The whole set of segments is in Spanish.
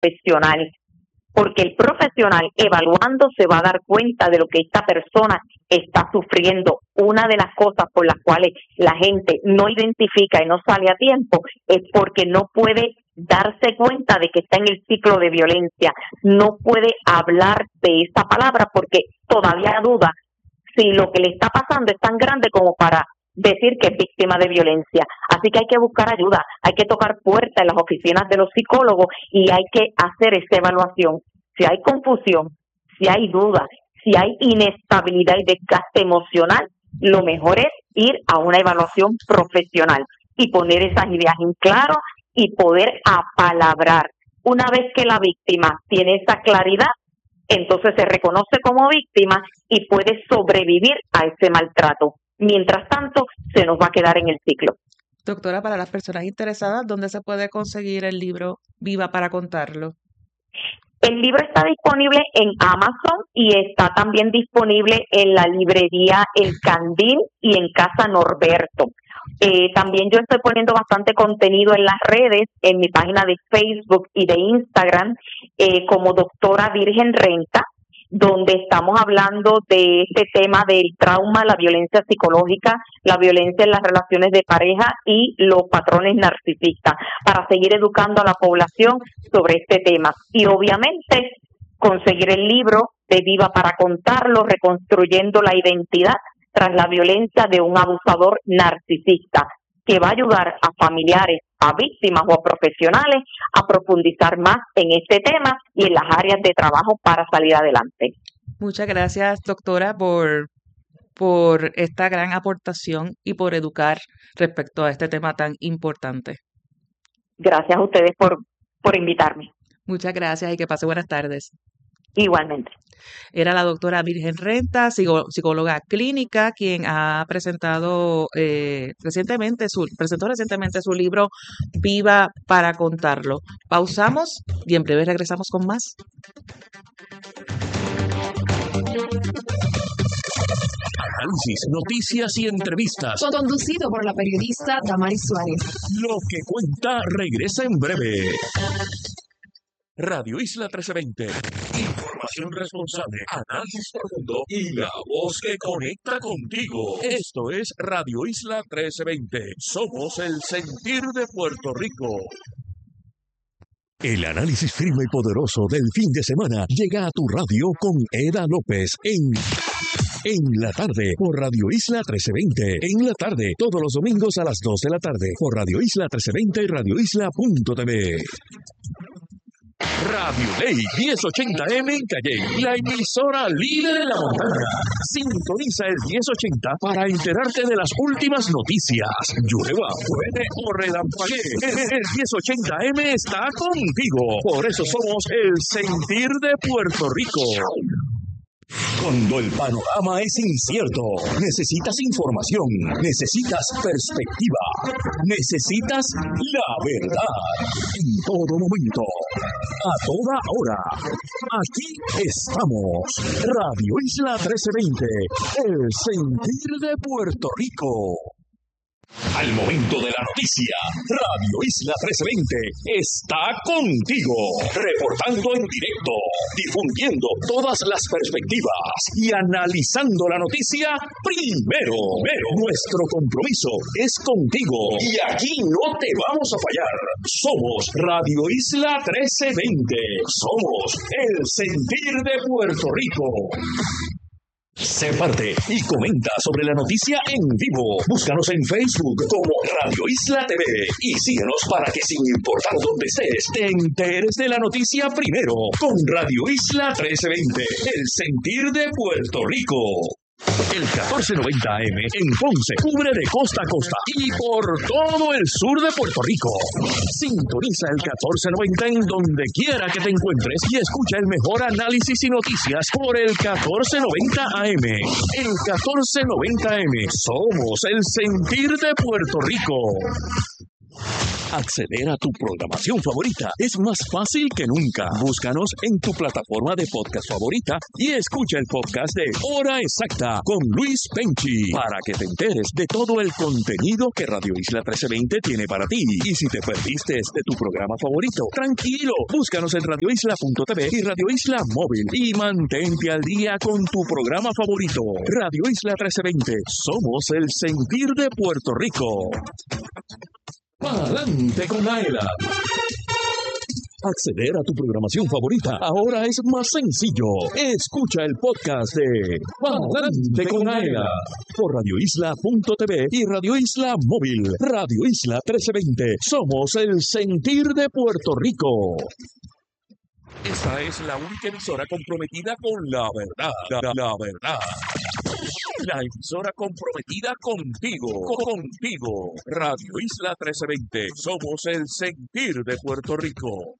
profesional, porque el profesional evaluando se va a dar cuenta de lo que esta persona está sufriendo. Una de las cosas por las cuales la gente no identifica y no sale a tiempo es porque no puede darse cuenta de que está en el ciclo de violencia, no puede hablar de esa palabra porque todavía duda si lo que le está pasando es tan grande como para decir que es víctima de violencia. Así que hay que buscar ayuda, hay que tocar puertas en las oficinas de los psicólogos y hay que hacer esa evaluación. Si hay confusión, si hay duda, si hay inestabilidad y desgaste emocional, lo mejor es ir a una evaluación profesional y poner esas ideas en claro y poder apalabrar. Una vez que la víctima tiene esa claridad, entonces se reconoce como víctima y puede sobrevivir a ese maltrato. Mientras tanto, se nos va a quedar en el ciclo. Doctora, para las personas interesadas, ¿dónde se puede conseguir el libro Viva para contarlo? El libro está disponible en Amazon y está también disponible en la librería El Candil y en Casa Norberto. También yo estoy poniendo bastante contenido en las redes, en mi página de Facebook y de Instagram, como Doctora Virgen Renta, donde estamos hablando de este tema del trauma, la violencia psicológica, la violencia en las relaciones de pareja y los patrones narcisistas, para seguir educando a la población sobre este tema. Y obviamente conseguir el libro de Viva para contarlo, reconstruyendo la identidad tras la violencia de un abusador narcisista, que va a ayudar a familiares, a víctimas o a profesionales a profundizar más en este tema y en las áreas de trabajo para salir adelante. Muchas gracias, doctora, por esta gran aportación y por educar respecto a este tema tan importante. Gracias a ustedes por invitarme. Muchas gracias y que pase buenas tardes. Igualmente. Era la doctora Virgen Renta, psicóloga clínica, quien ha presentado presentó recientemente su libro Viva para contarlo. Pausamos y en breve regresamos con más. Análisis, noticias y entrevistas. Conducido por la periodista Damaris Suárez. Lo que cuenta regresa en breve. Radio Isla 1320. Información responsable, análisis profundo y la voz que conecta contigo. Esto es Radio Isla 1320. Somos el sentir de Puerto Rico. El análisis firme y poderoso del fin de semana llega a tu radio con Eda López en la tarde por Radio Isla 1320. En la tarde, todos los domingos a las 2 de la tarde por Radio Isla 1320 y radioisla.tv. Radio Ley 1080M en Calley, la emisora líder en la montaña. Sintoniza el 1080 para enterarte de las últimas noticias. Llueva, puede o relampaguee. El 1080M está contigo. Por eso somos el sentir de Puerto Rico. Cuando el panorama es incierto, necesitas información, necesitas perspectiva, necesitas la verdad. En todo momento, a toda hora. Aquí estamos. Radio Isla 1320, el sentir de Puerto Rico. Al momento de la noticia, Radio Isla 1320 está contigo, reportando en directo, difundiendo todas las perspectivas y analizando la noticia primero. Nuestro compromiso es contigo y aquí no te vamos a fallar. Somos Radio Isla 1320. Somos el sentir de Puerto Rico. Sé parte y comenta sobre la noticia en vivo. Búscanos en Facebook como Radio Isla TV y síguenos para que sin importar dónde estés, te enteres de la noticia primero con Radio Isla 1320, el sentir de Puerto Rico. El 1490 AM en Ponce cubre de costa a costa y por todo el sur de Puerto Rico. Sintoniza el 1490 en donde quiera que te encuentres y escucha el mejor análisis y noticias por el 1490 AM. El 1490 AM. Somos el sentir de Puerto Rico. Acceder a tu programación favorita es más fácil que nunca. Búscanos en tu plataforma de podcast favorita y escucha el podcast de Hora Exacta con Luis Penchi para que te enteres de todo el contenido que Radio Isla 1320 tiene para ti. Y si te perdiste de tu programa favorito, tranquilo, búscanos en radioisla.tv y Radio Isla Móvil y mantente al día con tu programa favorito. Radio Isla 1320, somos el sentir de Puerto Rico. Pa'lante con Aela. Acceder a tu programación favorita ahora es más sencillo. Escucha el podcast de Pa'lante con Aela por radioisla.tv y Radio Isla Móvil. Radio Isla 1320. Somos el sentir de Puerto Rico. Esta es la única emisora comprometida con la verdad. La verdad. La emisora comprometida contigo. Radio Isla 1320. Somos el sentir de Puerto Rico.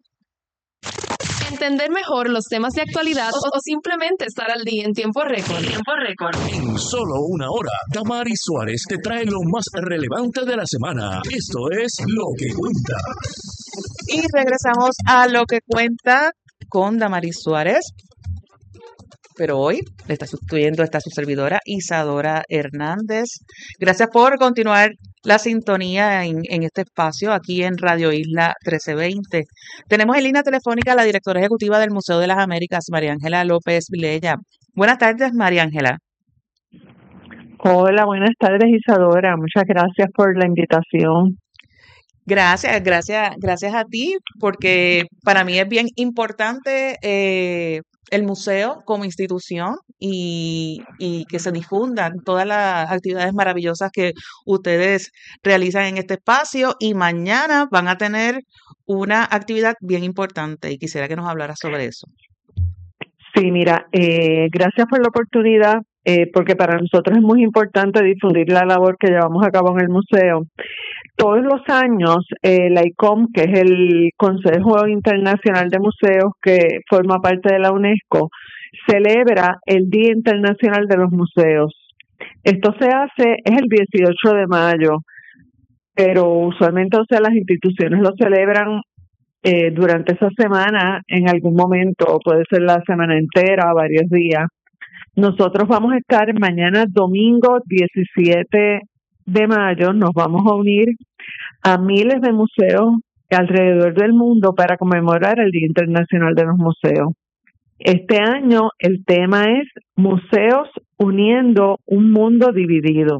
Entender mejor los temas de actualidad o simplemente estar al día en tiempo récord. En solo una hora, Damaris Suárez te trae lo más relevante de la semana. Esto es Lo que Cuenta. Y regresamos a Lo que Cuenta con Damaris Suárez. Pero hoy le está sustituyendo esta su servidora Isadora Hernández. Gracias por continuar la sintonía en este espacio aquí en Radio Isla 1320. Tenemos en línea telefónica a la directora ejecutiva del Museo de las Américas, María Ángela López Vilella. Buenas tardes, María Ángela. Hola, buenas tardes, Isadora. Muchas gracias por la invitación. Gracias a ti, porque para mí es bien importante el museo como institución y que se difundan todas las actividades maravillosas que ustedes realizan en este espacio, y mañana van a tener una actividad bien importante y quisiera que nos hablara sobre eso. Sí, mira, gracias por la oportunidad, porque para nosotros es muy importante difundir la labor que llevamos a cabo en el museo. Todos los años, la ICOM, que es el Consejo Internacional de Museos, que forma parte de la UNESCO, celebra el Día Internacional de los Museos. Esto es el 18 de mayo, pero usualmente, las instituciones lo celebran durante esa semana, en algún momento, puede ser la semana entera, varios días. Nosotros vamos a estar mañana, domingo 17 de mayo, nos vamos a unir a miles de museos alrededor del mundo para conmemorar el Día Internacional de los Museos. Este año el tema es Museos uniendo un mundo dividido.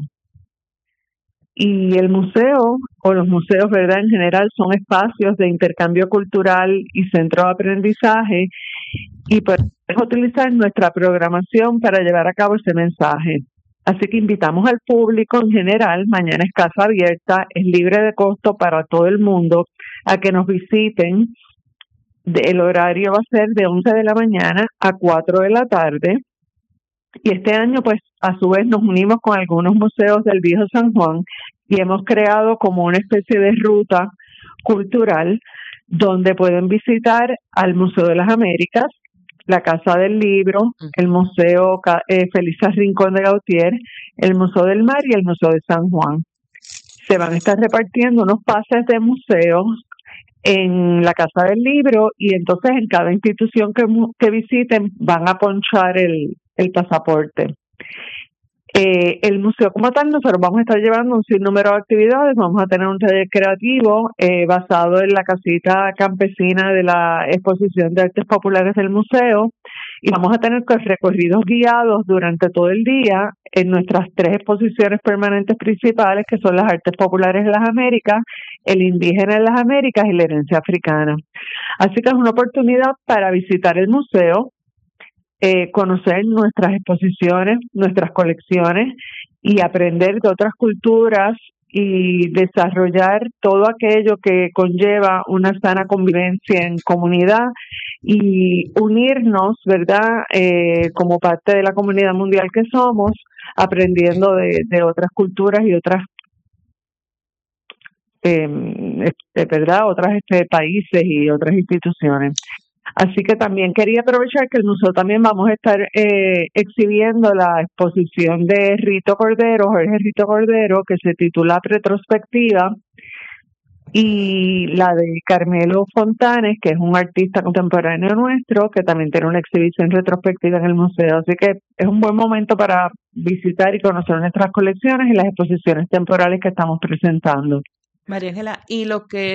Y el museo, o los museos, ¿verdad?, en general, son espacios de intercambio cultural y centro de aprendizaje, y podemos utilizar nuestra programación para llevar a cabo ese mensaje. Así que invitamos al público en general, mañana es casa abierta, es libre de costo para todo el mundo, a que nos visiten. El horario va a ser de 11 de la mañana a 4 de la tarde. Y este año, pues, a su vez nos unimos con algunos museos del Viejo San Juan y hemos creado como una especie de ruta cultural donde pueden visitar al Museo de las Américas, la Casa del Libro, el Museo Felisa Rincón de Gautier, el Museo del Mar y el Museo de San Juan. Se van a estar repartiendo unos pases de museos en la Casa del Libro y entonces en cada institución que visiten van a ponchar el pasaporte. El museo como tal, nosotros vamos a estar llevando un sinnúmero de actividades. Vamos a tener un taller creativo basado en la casita campesina de la Exposición de Artes Populares del museo, y vamos a tener recorridos guiados durante todo el día en nuestras 3 exposiciones permanentes principales, que son las Artes Populares de las Américas, el Indígena en las Américas y la Herencia Africana. Así que es una oportunidad para visitar el museo, conocer nuestras exposiciones, nuestras colecciones y aprender de otras culturas y desarrollar todo aquello que conlleva una sana convivencia en comunidad y unirnos, ¿verdad?, como parte de la comunidad mundial que somos, aprendiendo de otras culturas y otras ¿verdad?, otras países y otras instituciones. Así que también quería aprovechar que el museo también vamos a estar exhibiendo la exposición de Jorge Rito Cordero, que se titula Retrospectiva, y la de Carmelo Fontanes, que es un artista contemporáneo nuestro, que también tiene una exhibición retrospectiva en el museo. Así que es un buen momento para visitar y conocer nuestras colecciones y las exposiciones temporales que estamos presentando. María Ángela, y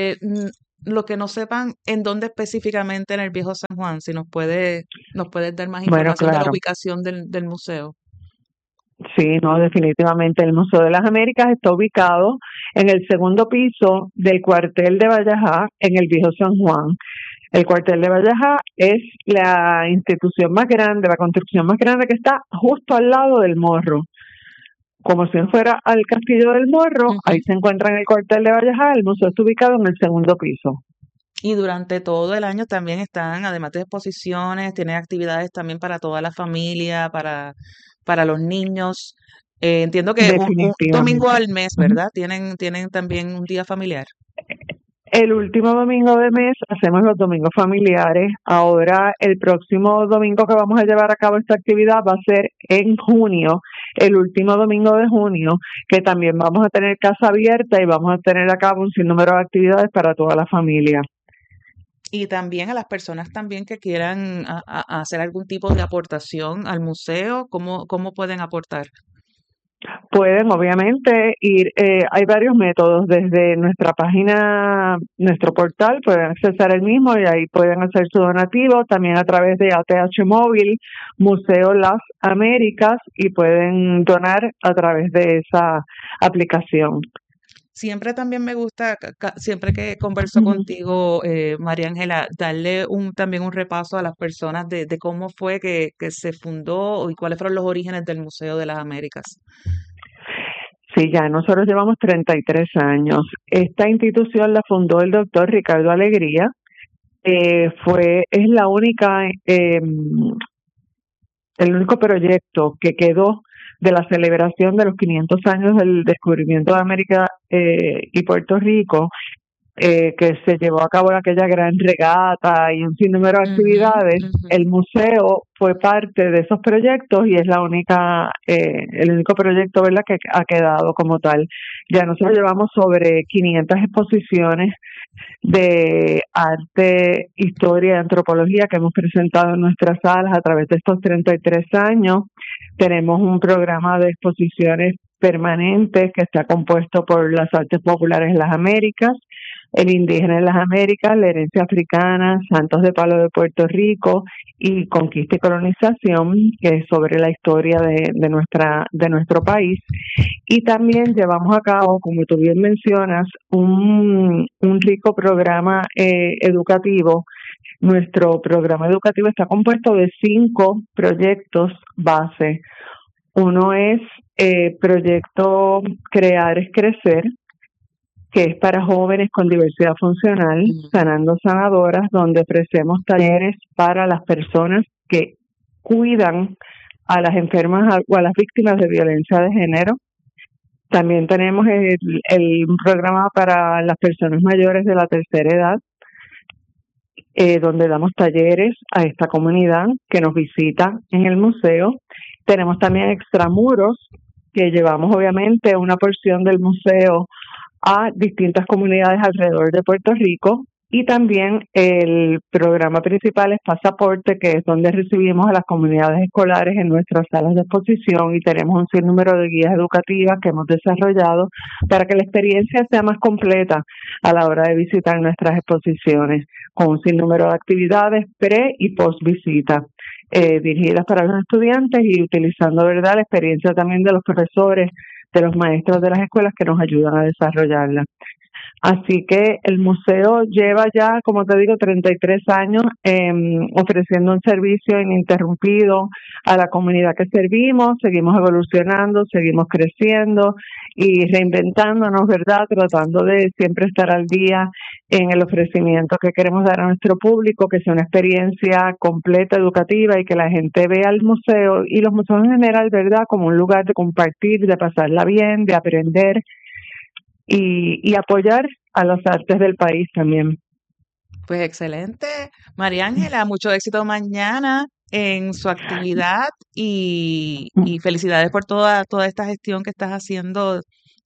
lo que no sepan en dónde específicamente en el Viejo San Juan, si nos puedes dar más Bueno, información de la claro. ubicación del museo. Sí, no, definitivamente. El Museo de las Américas está ubicado en el segundo piso del cuartel de Vallajá, en el Viejo San Juan. El cuartel de Vallajá es la institución más grande, la construcción más grande que está justo al lado del Morro. Como si fuera al Castillo del Morro, Ujú. ahí se encuentra en el cuartel de Vallajá. El museo está ubicado en el segundo piso. Y durante todo el año también están, además de exposiciones, tienen actividades también para toda la familia, para los niños. Entiendo que un domingo Definitivamente. al mes, Ujú. ¿verdad? Tienen también un día familiar. El último domingo de mes hacemos los domingos familiares. Ahora el próximo domingo que vamos a llevar a cabo esta actividad va a ser en junio, el último domingo de junio, que también vamos a tener casa abierta y vamos a tener a cabo un sinnúmero de actividades para toda la familia. Y también a las personas también que quieran hacer algún tipo de aportación al museo, ¿cómo pueden aportar? Pueden obviamente ir, hay varios métodos desde nuestra página, nuestro portal, pueden accesar el mismo y ahí pueden hacer su donativo, también a través de ATH Móvil, Museo Las Américas, y pueden donar a través de esa aplicación. Siempre también me gusta, siempre que converso Ujú. contigo, María Ángela, darle también un repaso a las personas de cómo fue que se fundó y cuáles fueron los orígenes del Museo de las Américas. Sí, ya nosotros llevamos 33 años. Esta institución la fundó el doctor Ricardo Alegría. Es la única, el único proyecto que quedó de la celebración de los 500 años del descubrimiento de América y Puerto Rico, que se llevó a cabo en aquella gran regata y un sinnúmero de Ujú, actividades. ujú. El museo fue parte de esos proyectos y es el único proyecto, ¿verdad?, que ha quedado como tal. Ya nosotros llevamos sobre 500 exposiciones de arte, historia y antropología que hemos presentado en nuestras salas a través de estos 33 años. Tenemos un programa de exposiciones permanentes que está compuesto por las artes populares en las Américas, el indígena en las Américas, la herencia africana, Santos de Palo de Puerto Rico y Conquista y Colonización, que es sobre la historia de nuestro país. Y también llevamos a cabo, como tú bien mencionas, un rico programa educativo. Nuestro programa educativo está compuesto de 5 proyectos base. Uno es proyecto Crear es Crecer, que es para jóvenes con diversidad funcional, Sanando Sanadoras, donde ofrecemos talleres para las personas que cuidan a las enfermas o a las víctimas de violencia de género. También tenemos el programa para las personas mayores de la tercera edad, donde damos talleres a esta comunidad que nos visita en el museo. Tenemos también extramuros, que llevamos obviamente una porción del museo a distintas comunidades alrededor de Puerto Rico, y también el programa principal es Pasaporte, que es donde recibimos a las comunidades escolares en nuestras salas de exposición, y tenemos un sinnúmero de guías educativas que hemos desarrollado para que la experiencia sea más completa a la hora de visitar nuestras exposiciones, con un sinnúmero de actividades pre y post visita. Dirigidas para los estudiantes y utilizando, ¿verdad?, la experiencia también de los profesores, de los maestros de las escuelas que nos ayudan a desarrollarla. Así que el museo lleva ya, como te digo, 33 años ofreciendo un servicio ininterrumpido a la comunidad que servimos. Seguimos evolucionando, seguimos creciendo y reinventándonos, ¿verdad?, tratando de siempre estar al día en el ofrecimiento que queremos dar a nuestro público, que sea una experiencia completa, educativa, y que la gente vea el museo y los museos en general, ¿verdad?, como un lugar de compartir, de pasarla bien, de aprender y apoyar a las artes del país también. Pues excelente. María Ángela, mucho éxito mañana en su actividad y felicidades por toda esta gestión que estás haciendo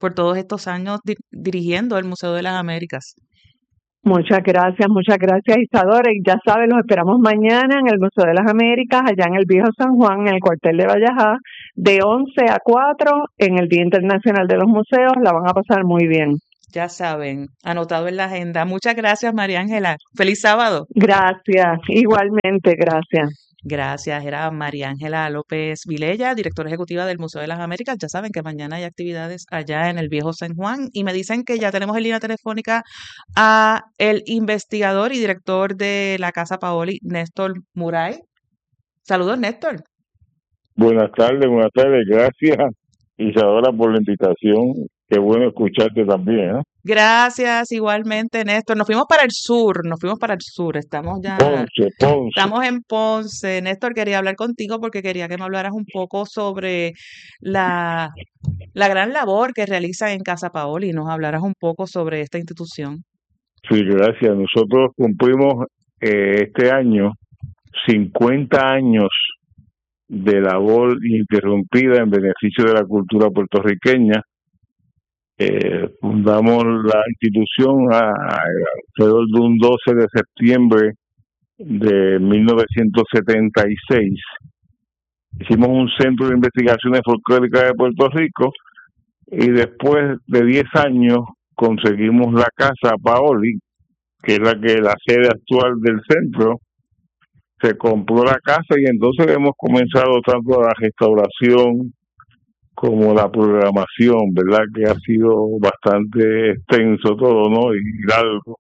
por todos estos años dirigiendo el Museo de las Américas. Muchas gracias, Isadora. Y ya sabes, los esperamos mañana en el Museo de las Américas, allá en el Viejo San Juan, en el cuartel de Vallajá, de 11 a 4, en el Día Internacional de los Museos. La van a pasar muy bien. Ya saben, anotado en la agenda. Muchas gracias, María Ángela. Feliz sábado. Gracias, igualmente, gracias. Gracias, era María Ángela López Vilella, directora ejecutiva del Museo de las Américas. Ya saben que mañana hay actividades allá en el Viejo San Juan y me dicen que ya tenemos en línea telefónica a el investigador y director de la Casa Paoli, Néstor Muray. Saludos, Néstor. Buenas tardes, gracias Isadora por la invitación. Qué bueno escucharte también, ¿eh? Gracias, igualmente, Néstor. Nos fuimos para el sur, estamos ya, Ponce. estamos en Ponce. Néstor, quería hablar contigo porque quería que me hablaras un poco sobre la gran labor que realizan en Casa Paoli y nos hablaras un poco sobre esta institución. Sí, gracias. Nosotros cumplimos este año 50 años de labor ininterrumpida en beneficio de la cultura puertorriqueña. Fundamos la institución alrededor de un 12 de septiembre de 1976. Hicimos un centro de investigaciones folclóricas de Puerto Rico y después de 10 años conseguimos la Casa Paoli, que es la sede actual del centro. Se compró la casa y entonces hemos comenzado tanto la restauración como la programación, ¿verdad? Que ha sido bastante extenso todo, ¿no? Y largo.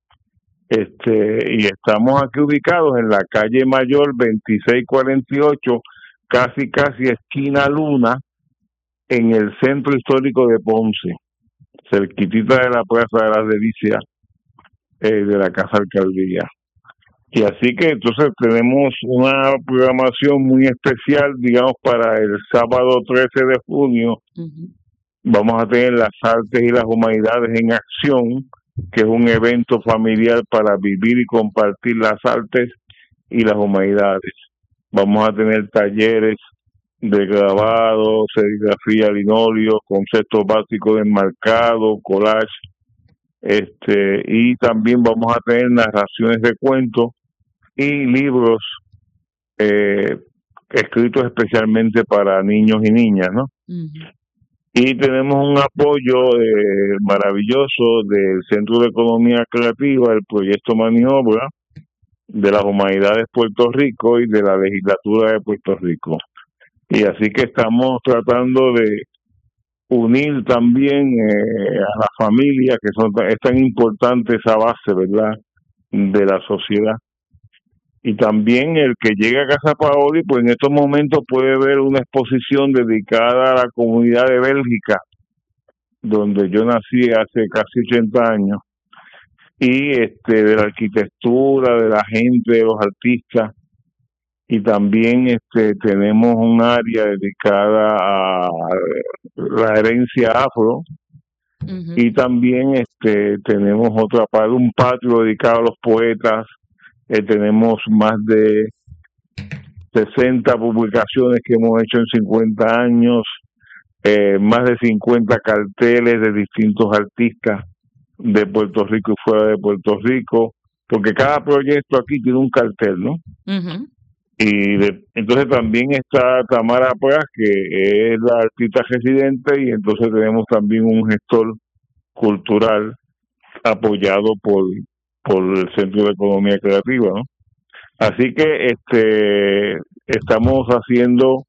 Y estamos aquí ubicados en la calle Mayor 2648, casi esquina Luna, en el centro histórico de Ponce, cerquitita de la Plaza de las Delicias de la Casa Alcaldía. Y así que entonces tenemos una programación muy especial, digamos, para el sábado 13 de junio. Uh-huh. Vamos a tener las artes y las humanidades en acción, que es un evento familiar para vivir y compartir las artes y las humanidades. Vamos a tener talleres de grabado, serigrafía, linóleo, conceptos básicos de enmarcado, collage, y también vamos a tener narraciones de cuentos y libros escritos especialmente para niños y niñas, ¿no? Uh-huh. Y tenemos un apoyo maravilloso del Centro de Economía Creativa, el Proyecto Maniobra, de las Humanidades Puerto Rico y de la Legislatura de Puerto Rico. Y así que estamos tratando de unir también a la familia, que es tan importante esa base, ¿verdad?, de la sociedad. Y también el que llegue a Casa Paoli, pues en estos momentos puede ver una exposición dedicada a la comunidad de Bélgica, donde yo nací hace casi 80 años, y de la arquitectura, de la gente, de los artistas, y también tenemos un área dedicada a la herencia afro, uh-huh. Y también tenemos otra parte, un patio dedicado a los poetas. Tenemos más de 60 publicaciones que hemos hecho en 50 años, más de 50 carteles de distintos artistas de Puerto Rico y fuera de Puerto Rico, porque cada proyecto aquí tiene un cartel, ¿no? Uh-huh. Y entonces también está Tamara Pras, que es la artista residente, y entonces tenemos también un gestor cultural apoyado por el Centro de Economía Creativa, ¿no? Así que estamos haciendo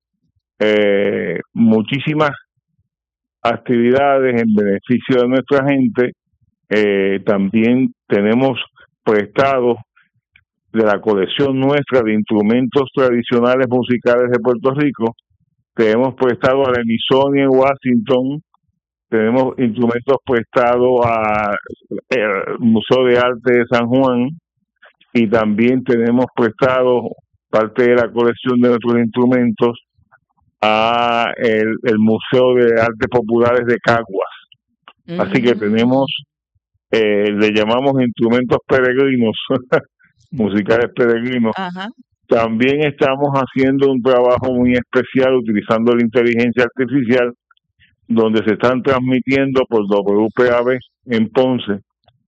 muchísimas actividades en beneficio de nuestra gente. También tenemos prestados de la colección nuestra de instrumentos tradicionales musicales de Puerto Rico. Tenemos prestado a la Smithsonian en Washington. Tenemos instrumentos prestados al Museo de Arte de San Juan, y también tenemos prestado parte de la colección de nuestros instrumentos a el Museo de Artes Populares de Caguas. Uh-huh. Así que tenemos, le llamamos instrumentos peregrinos, musicales peregrinos. Uh-huh. También estamos haciendo un trabajo muy especial utilizando la inteligencia artificial donde se están transmitiendo por WPAB en Ponce,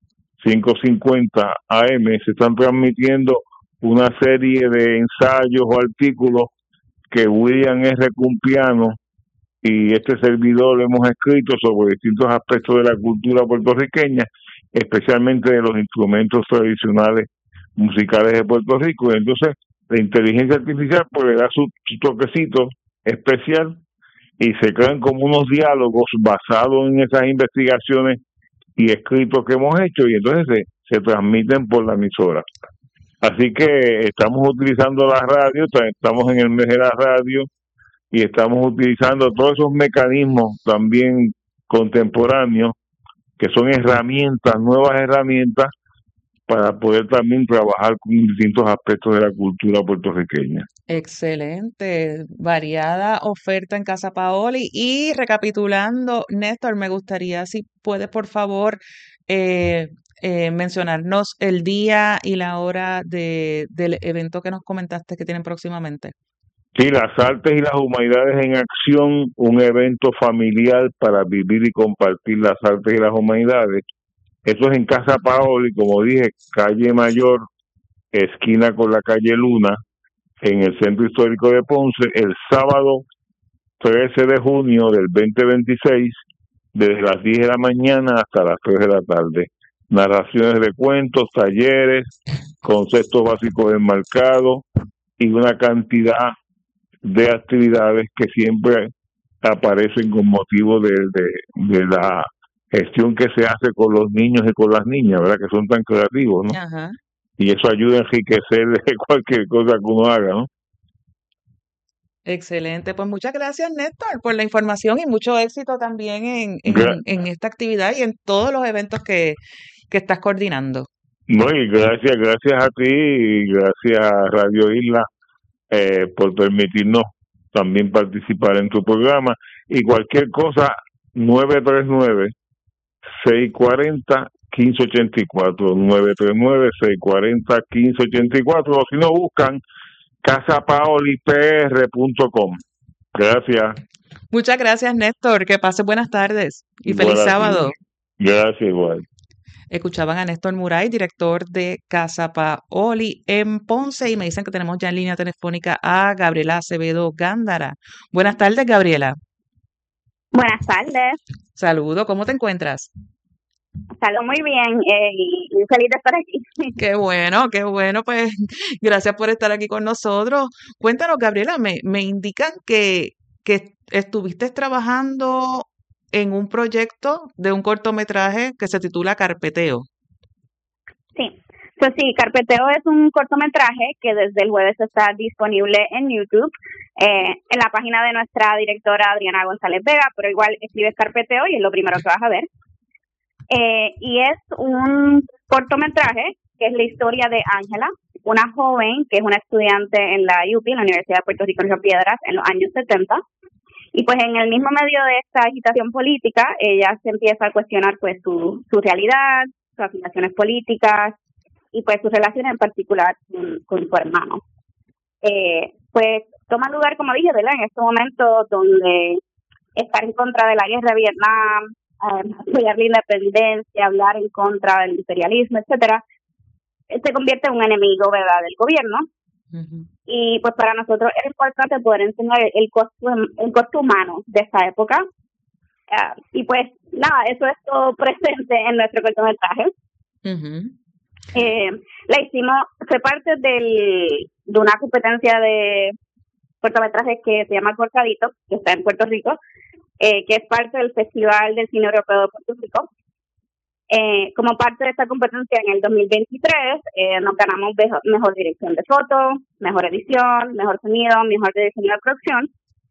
550 AM, se están transmitiendo una serie de ensayos o artículos que William R. Cumpiano y este servidor hemos escrito sobre distintos aspectos de la cultura puertorriqueña, especialmente de los instrumentos tradicionales musicales de Puerto Rico. Y entonces la inteligencia artificial pues le da su toquecito especial y se crean como unos diálogos basados en esas investigaciones y escritos que hemos hecho, y entonces se transmiten por la emisora. Así que estamos utilizando la radio, estamos en el mes de la radio, y estamos utilizando todos esos mecanismos también contemporáneos, que son herramientas, nuevas herramientas, para poder también trabajar con distintos aspectos de la cultura puertorriqueña. Excelente, variada oferta en Casa Paoli. Y recapitulando, Néstor, me gustaría si puedes, por favor, mencionarnos el día y la hora del evento que nos comentaste que tienen próximamente. Sí, las artes y las humanidades en acción, un evento familiar para vivir y compartir las artes y las humanidades. Eso es en Casa Paoli, como dije, calle Mayor, esquina con la calle Luna, en el Centro Histórico de Ponce, el sábado 13 de junio del 2026, desde las 10 de la mañana hasta las 3 de la tarde. Narraciones de cuentos, talleres, conceptos básicos enmarcados y una cantidad de actividades que siempre aparecen con motivo de la gestión que se hace con los niños y con las niñas, ¿verdad? Que son tan creativos, ¿no? Ajá. Y eso ayuda a enriquecer de cualquier cosa que uno haga, ¿no? Excelente, pues muchas gracias, Néstor, por la información y mucho éxito también en esta actividad y en todos los eventos que estás coordinando. No, y gracias a ti y gracias a Radio Isla por permitirnos también participar en tu programa. Y cualquier cosa, 939-640-1584, 939-640-1584, o si no, buscan casapaolipr.com. Gracias. Muchas gracias, Néstor. Que pase buenas tardes y feliz sábado. Gracias, igual. Escuchaban a Néstor Muray, director de Casa Paoli en Ponce, y me dicen que tenemos ya en línea telefónica a Gabriela Acevedo Gándara. Buenas tardes, Gabriela. Buenas tardes. Saludo, ¿cómo te encuentras? Salud muy bien y feliz de estar aquí. Qué bueno, pues gracias por estar aquí con nosotros. Cuéntanos, Gabriela, me indican que estuviste trabajando en un proyecto de un cortometraje que se titula Carpeteo. Sí, pues sí, Carpeteo es un cortometraje que desde el jueves está disponible en YouTube, en la página de nuestra directora Adriana González Vega, pero igual escribes Carpeteo y es lo primero que vas a ver. Y es un cortometraje que es la historia de Ángela, una joven que es una estudiante en la UPI, en la Universidad de Puerto Rico en Río Piedras, en los años 70. Y pues en el mismo medio de esta agitación política, ella se empieza a cuestionar pues su realidad, sus afiliaciones políticas y pues sus relaciones en particular con su hermano. Pues toma lugar, como dije, ¿verdad? En este momento donde estar en contra de la guerra de Vietnam, apoyar la independencia, hablar en contra del imperialismo, etcétera, se convierte en un enemigo, ¿verdad?, del gobierno. Uh-huh. Y pues para nosotros es importante poder enseñar el costo humano de esa época. Y pues nada, eso es todo presente en nuestro cortometraje. Uh-huh. La hicimos, fue parte de una competencia de cortometrajes que se llama Cortadito, que está en Puerto Rico, que es parte del Festival del Cine Europeo de Puerto Rico. Como parte de esta competencia en el 2023 nos ganamos mejor dirección de foto, mejor edición, mejor sonido, mejor diseño de producción,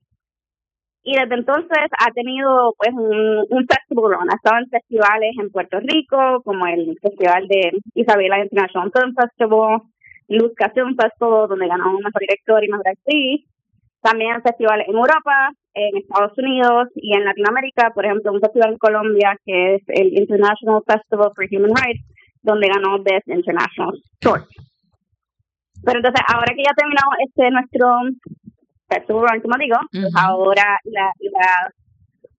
y desde entonces ha tenido pues un festival, ha estado en festivales en Puerto Rico como el Festival de Isabela International Film Festival, Luzca Film Festival, donde ganó mejor director y mejor actriz, también en festivales en Europa, en Estados Unidos y en Latinoamérica, por ejemplo, un festival en Colombia que es el International Festival for Human Rights, donde ganó Best International Short. Pero entonces, ahora que ya terminamos nuestro festival, como digo, uh-huh, pues ahora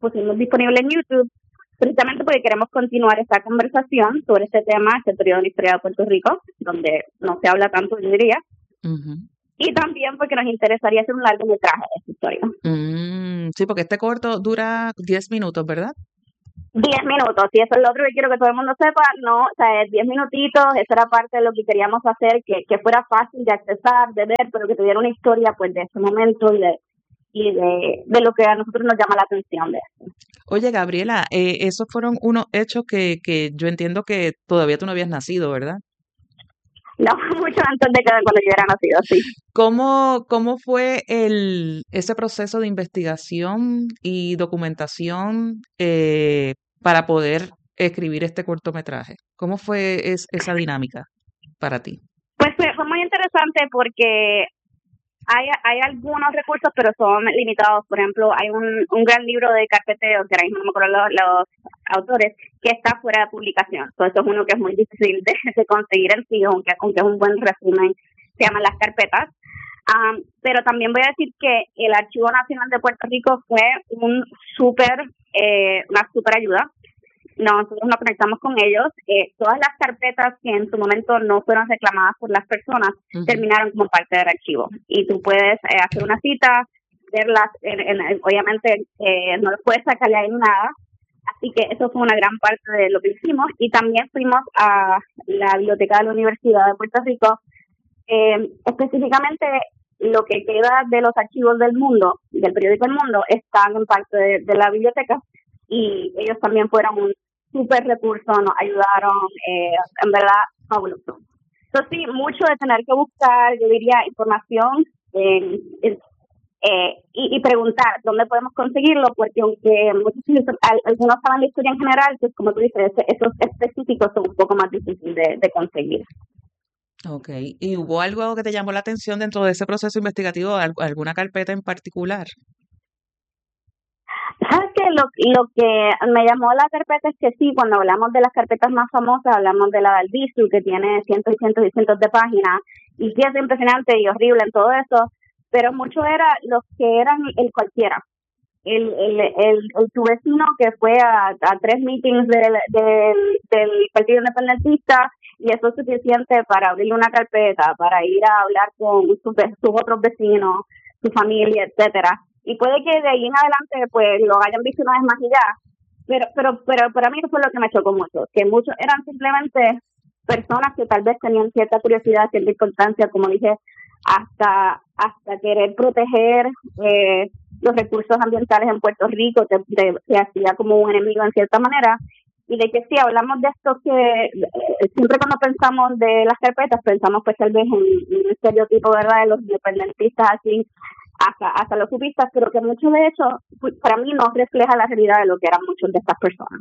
pusimos disponible en YouTube, precisamente porque queremos continuar esta conversación sobre este tema, este periodo de la historia de Puerto Rico, donde no se habla tanto, yo diría. Y también porque nos interesaría hacer un largometraje de esta historia. Sí, porque este corto dura 10 minutos, ¿verdad? 10 minutos, sí, eso es lo otro que quiero que todo el mundo sepa, no, o sea, 10 minutitos, eso era parte de lo que queríamos hacer, que fuera fácil de accesar, de ver, pero que tuviera una historia, pues, de ese momento y de lo que a nosotros nos llama la atención de eso. Oye, Gabriela, esos fueron unos hechos que yo entiendo que todavía tú no habías nacido, ¿verdad? No, mucho antes de que cuando yo era nacido, sí. ¿Cómo fue ese proceso de investigación y documentación para poder escribir este cortometraje? ¿Cómo fue esa dinámica para ti? Pues fue muy interesante porque hay algunos recursos, pero son limitados. Por ejemplo, hay un gran libro de carpeteo, que ahora mismo no me acuerdo los autores, que está fuera de publicación. Entonces, eso es uno que es muy difícil de conseguir en sí, aunque es un buen resumen. Se llaman Las Carpetas. Pero también voy a decir que el Archivo Nacional de Puerto Rico fue una super ayuda. Nosotros nos conectamos con ellos. Todas las carpetas que en su momento no fueron reclamadas por las personas terminaron como parte del archivo. Y tú puedes hacer una cita, verlas, obviamente no les puedes sacarle ahí nada. Así que eso fue una gran parte de lo que hicimos. Y también fuimos a la biblioteca de la Universidad de Puerto Rico. Específicamente, lo que queda de los archivos del mundo, del periódico El Mundo, están en parte de la biblioteca. Y ellos también fueron un súper recurso, nos ayudaron, en verdad, fabuloso. Entonces, sí, mucho de tener que buscar, yo diría, información y preguntar dónde podemos conseguirlo, porque aunque algunos saben la historia en general, pues como tú dices, esos específicos son un poco más difíciles de conseguir. Ok, ¿y hubo algo que te llamó la atención dentro de ese proceso investigativo, alguna carpeta en particular? ¿Sabes qué? Lo que me llamó la carpeta es que sí, cuando hablamos de las carpetas más famosas, hablamos de la de Albizu, que tiene cientos y cientos y cientos de páginas, y sí es impresionante y horrible en todo eso, pero mucho era los que eran el cualquiera. Tu vecino que fue a 3 meetings del Partido Independentista, y eso es suficiente para abrirle una carpeta, para ir a hablar con sus otros vecinos, su familia, etcétera. Y puede que de ahí en adelante pues lo hayan visto una vez más y ya, pero para mí eso fue lo que me chocó mucho, que muchos eran simplemente personas que tal vez tenían cierta curiosidad, cierta importancia, como dije, hasta querer proteger los recursos ambientales en Puerto Rico, se hacía como un enemigo en cierta manera. Y de que sí, hablamos de esto que siempre cuando pensamos de las carpetas, pensamos pues tal vez en un estereotipo, ¿verdad?, de los independentistas así, hasta los supistas, pero que mucho de hecho, para mí no refleja la realidad de lo que eran muchos de estas personas.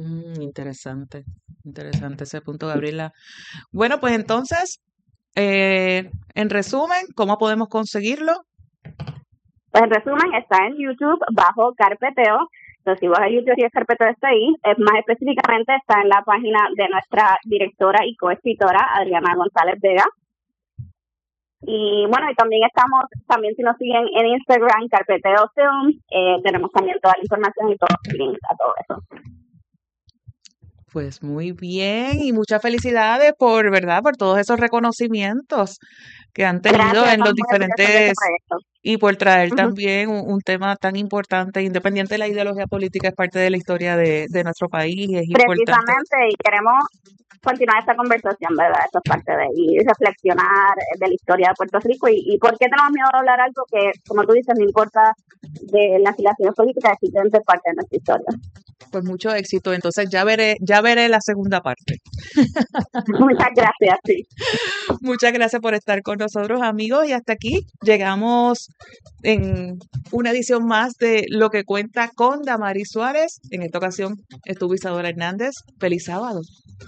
Interesante ese punto, Gabriela. Bueno, pues entonces, en resumen, ¿cómo podemos conseguirlo? Pues en resumen, está en YouTube bajo Carpeteo. Entonces, si vas a YouTube y el Carpeteo está ahí, más específicamente está en la página de nuestra directora y coescritora, Adriana González Vega. Y bueno, y también si nos siguen en Instagram, Carpeteo Film, tenemos también toda la información y todos los links a todo eso. Pues muy bien, y muchas felicidades por todos esos reconocimientos que han tenido en los diferentes, y por traer también un tema tan importante, independiente de la ideología política, es parte de la historia de nuestro país, es importante. Precisamente, y queremos continuar esta conversación, ¿verdad? Eso es parte de y reflexionar de la historia de Puerto Rico y por qué tenemos miedo de hablar algo que, como tú dices, no importa de las afiliaciones políticas, es simplemente parte de nuestra historia. Pues mucho éxito, entonces ya veré la segunda parte. Muchas gracias, sí. Muchas gracias por estar con nosotros, amigos, y hasta aquí llegamos en una edición más de Lo que cuenta con Damaris Suárez. En esta ocasión estuvo Isadora Hernández. Feliz sábado.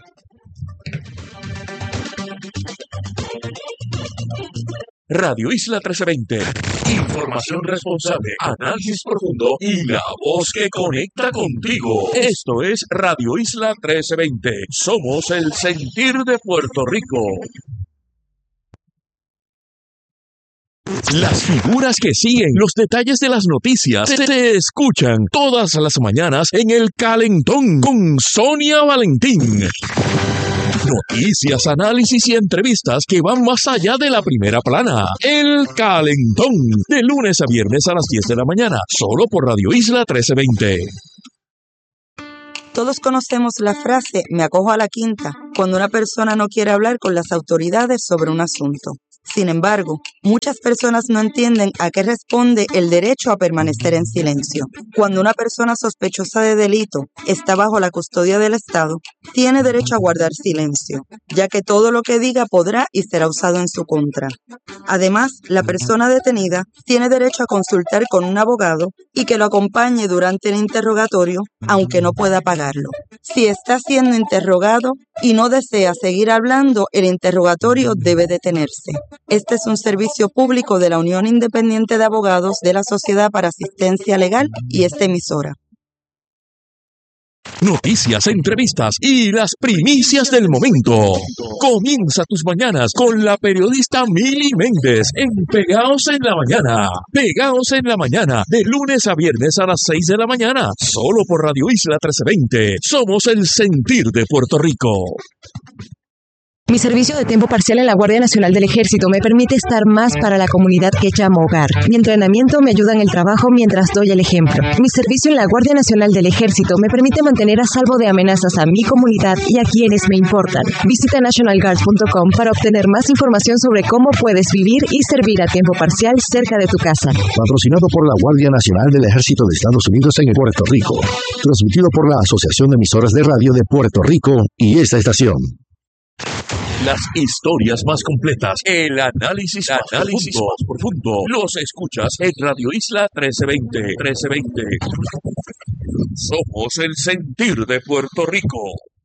Radio Isla 1320. Información responsable, análisis profundo y la voz que conecta contigo. Esto es Radio Isla 1320. Somos el sentir de Puerto Rico. Las figuras que siguen, los detalles de las noticias se escuchan todas las mañanas en El Calentón con Sonia Valentín. Noticias, análisis y entrevistas que van más allá de la primera plana. El Calentón, de lunes a viernes a las 10 de la mañana, solo por Radio Isla 1320. Todos conocemos la frase "me acojo a la quinta" cuando una persona no quiere hablar con las autoridades sobre un asunto. Sin embargo, muchas personas no entienden a qué responde el derecho a permanecer en silencio. Cuando una persona sospechosa de delito está bajo la custodia del Estado, tiene derecho a guardar silencio, ya que todo lo que diga podrá y será usado en su contra. Además, la persona detenida tiene derecho a consultar con un abogado y que lo acompañe durante el interrogatorio, aunque no pueda pagarlo. Si está siendo interrogado y no desea seguir hablando, el interrogatorio debe detenerse. Este es un servicio público de la Unión Independiente de Abogados de la Sociedad para Asistencia Legal y esta emisora. Noticias, entrevistas y las primicias del momento. Comienza tus mañanas con la periodista Mili Méndez en Pegaos en la Mañana. Pegaos en la Mañana, de lunes a viernes a las 6 de la mañana, solo por Radio Isla 1320. Somos el sentir de Puerto Rico. Mi servicio de tiempo parcial en la Guardia Nacional del Ejército me permite estar más para la comunidad que llamo hogar. Mi entrenamiento me ayuda en el trabajo mientras doy el ejemplo. Mi servicio en la Guardia Nacional del Ejército me permite mantener a salvo de amenazas a mi comunidad y a quienes me importan. Visita nationalguard.com para obtener más información sobre cómo puedes vivir y servir a tiempo parcial cerca de tu casa. Patrocinado por la Guardia Nacional del Ejército de Estados Unidos en Puerto Rico. Transmitido por la Asociación de Emisoras de Radio de Puerto Rico y esta estación. Las historias más completas, el análisis más profundo, los escuchas en Radio Isla 1320. Somos el sentir de Puerto Rico.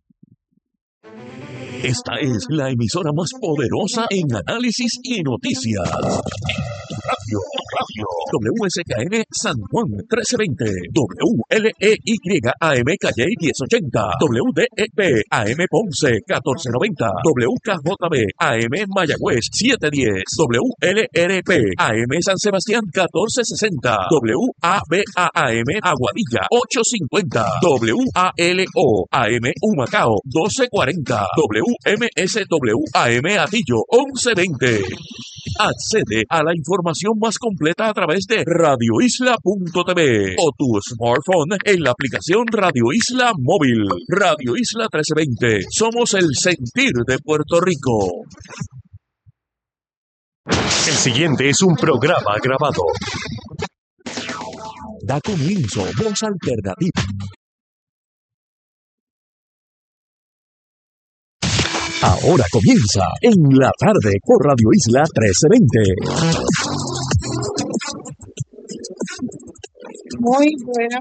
Esta es la emisora más poderosa en análisis y noticias. Radio WSKN San Juan 1320, WLEYAM Calle 1080, WDEP AM Ponce 1490, WKJB AM Mayagüez 710, WLRP AM San Sebastián 1460, WABAM Aguadilla 850, WALO AM Humacao 1240, WMSW AM Atillo 1120. Accede a la información más completa a través de radioisla.tv o tu smartphone en la aplicación Radio Isla Móvil. Radio Isla 1320. Somos el sentir de Puerto Rico. El siguiente es un programa grabado. Da comienzo Voz Alternativa. Ahora comienza En la Tarde por Radio Isla 1320. Muy buenas,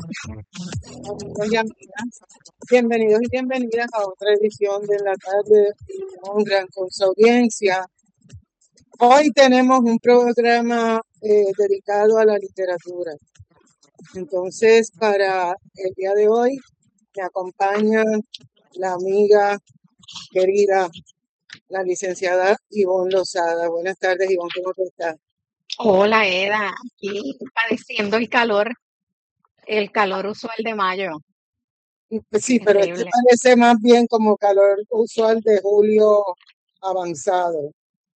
bienvenidos y bienvenidas a otra edición de La Tarde Honran con su audiencia. Hoy tenemos un programa dedicado a la literatura. Entonces, para el día de hoy me acompaña la amiga querida, la licenciada Ivonne Lozada. Buenas tardes, Ivonne, ¿cómo estás? Hola, Eda, aquí padeciendo el calor usual de mayo. Sí, pero este parece más bien como calor usual de julio avanzado.